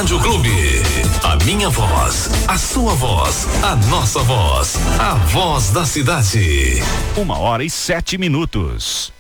Rádio Clube. A minha voz, a sua voz, a nossa voz. A voz da cidade. 1h07.